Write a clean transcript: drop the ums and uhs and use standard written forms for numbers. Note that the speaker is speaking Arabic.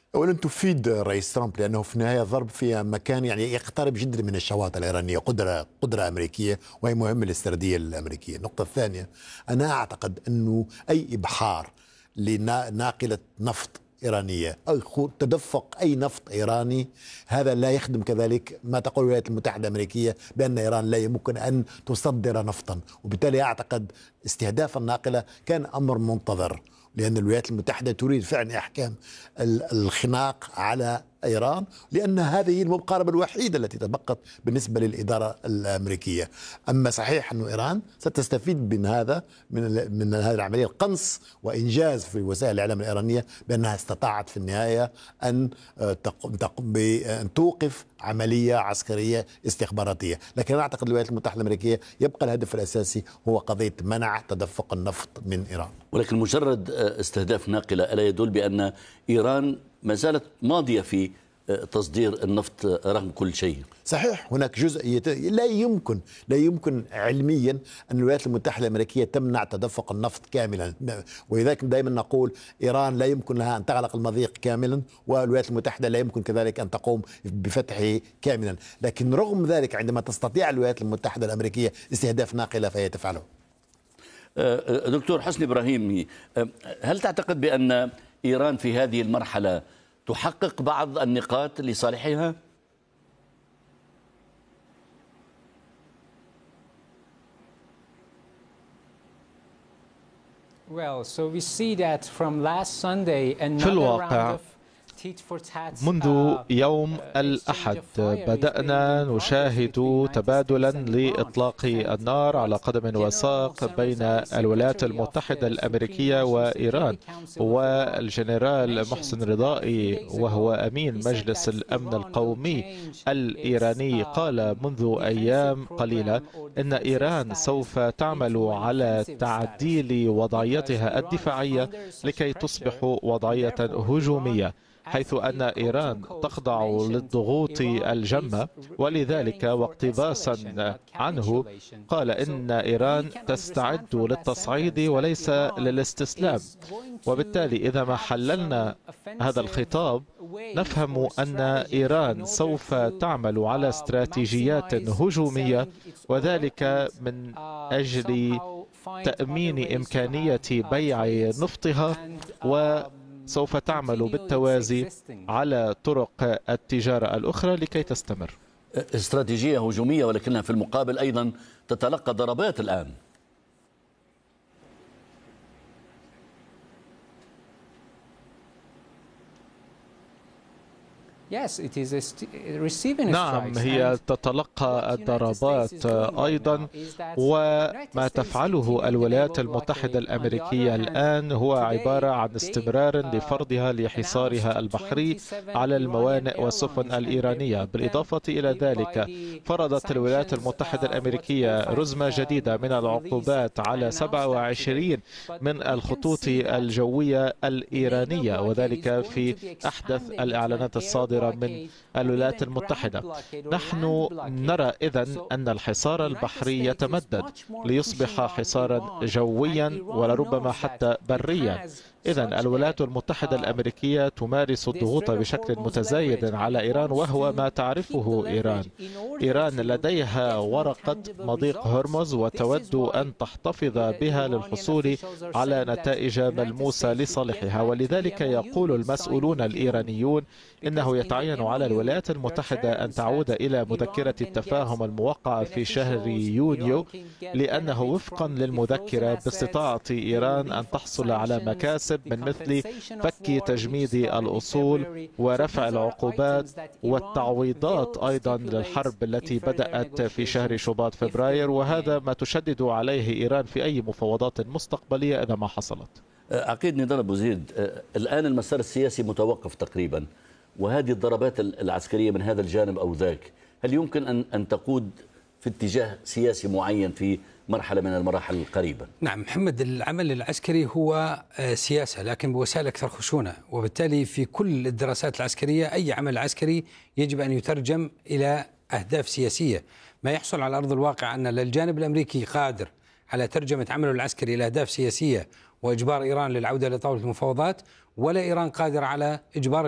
أولا تفيد الرئيس ترامب لأنه في النهاية ضرب في مكان يعني يقترب جدا من الشواطئ الإيرانية، قدرة أمريكية وهي مهمة للاستراتيجية الأمريكية. النقطة الثانية، أنا أعتقد أنه أي إبحار لناقلة نفط إيرانية أو تدفق أي نفط إيراني، هذا لا يخدم كذلك ما تقول الولايات المتحدة الأمريكية بأن إيران لا يمكن أن تصدر نفطا. وبالتالي أعتقد استهداف الناقلة كان أمر منتظر، لأن الولايات المتحدة تريد فعلا إحكام الخناق على إيران، لأن هذه المقاربة الوحيدة التي تبقت بالنسبة للإدارة الأمريكية. أما صحيح أن إيران ستستفيد من هذا من هذه العملية القنص وإنجاز في وسائل الإعلام الإيرانية بأنها استطاعت في النهاية أن توقف عملية عسكرية استخباراتية. لكن أنا أعتقد الولايات المتحدة الأمريكية يبقى الهدف الأساسي هو قضية منع تدفق النفط من إيران. ولكن مجرد استهداف ناقلة ألا يدل بأن إيران ما زالت ماضية في تصدير النفط رغم كل شيء؟ صحيح، هناك جزئية لا يمكن علميا أن الولايات المتحدة الأمريكية تمنع تدفق النفط كاملا، ولذلك دائما نقول إيران لا يمكن لها أن تغلق المضيق كاملا، والولايات المتحدة لا يمكن كذلك أن تقوم بفتحه كاملا. لكن رغم ذلك عندما تستطيع الولايات المتحدة الأمريكية استهداف ناقلة فهي تفعله. دكتور حسني إبراهيمي، هل تعتقد بأن إيران في هذه المرحلة تحقق بعض النقاط لصالحها؟ في الواقع منذ يوم الأحد بدأنا نشاهد تبادلا لإطلاق النار على قدم وساق بين الولايات المتحدة الأمريكية وإيران. والجنرال محسن رضائي وهو أمين مجلس الأمن القومي الإيراني قال منذ أيام قليلة إن إيران سوف تعمل على تعديل وضعيتها الدفاعية لكي تصبح وضعية هجومية، حيث أن إيران تخضع للضغوط الجمة. ولذلك واقتباسا عنه قال إن إيران تستعد للتصعيد وليس للاستسلام. وبالتالي إذا ما حللنا هذا الخطاب نفهم أن إيران سوف تعمل على استراتيجيات هجومية، وذلك من أجل تأمين إمكانية بيع نفطها، وسوف تعمل بالتوازي على طرق التجارة الأخرى لكي تستمر. استراتيجية هجومية ولكنها في المقابل أيضا تتلقى ضربات الآن. نعم، هي تتلقى الضربات أيضا، وما تفعله الولايات المتحدة الأمريكية الآن هو عبارة عن استمرار لفرضها لحصارها البحري على الموانئ والسفن الإيرانية. بالإضافة إلى ذلك فرضت الولايات المتحدة الأمريكية رزمة جديدة من العقوبات على 27 من الخطوط الجوية الإيرانية، وذلك في أحدث الإعلانات الصادرة من الولايات المتحدة. نحن نرى إذن أن الحصار البحري يتمدد ليصبح حصارا جويا ولربما حتى بريا. إذن الولايات المتحدة الأمريكية تمارس الضغوط بشكل متزايد على إيران، وهو ما تعرفه إيران. إيران لديها ورقة مضيق هرمز وتود أن تحتفظ بها للحصول على نتائج ملموسة لصالحها، ولذلك يقول المسؤولون الإيرانيون إنه يتعين على الولايات المتحدة أن تعود إلى مذكرة التفاهم الموقعة في شهر يونيو، لأنه وفقا للمذكرة باستطاعة إيران أن تحصل على مكاسب من مثل فك تجميد الأصول ورفع العقوبات والتعويضات أيضا للحرب التي بدأت في شهر شباط فبراير، وهذا ما تشدد عليه إيران في أي مفاوضات مستقبلية إذا ما حصلت. عقيد نضال أبو زيد، الآن المسار السياسي متوقف تقريبا، وهذه الضربات العسكرية من هذا الجانب أو ذاك هل يمكن أن تقود في اتجاه سياسي معين في مرحلة من المراحل القريبة؟ نعم محمد، العمل العسكري هو سياسة لكن بوسائل أكثر خشونة، وبالتالي في كل الدراسات العسكرية أي عمل عسكري يجب أن يترجم إلى أهداف سياسية. ما يحصل على أرض الواقع أن الجانب الأمريكي قادر على ترجمة عمله العسكري إلى أهداف سياسية وإجبار إيران للعودة لطاولة المفاوضات، ولا إيران قادر على إجبار